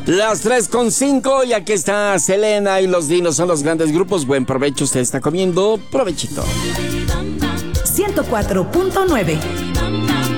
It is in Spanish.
Las 3:05 y aquí está Selena y los Dinos son los grandes grupos. Buen provecho, usted está comiendo. Provechito. 104.9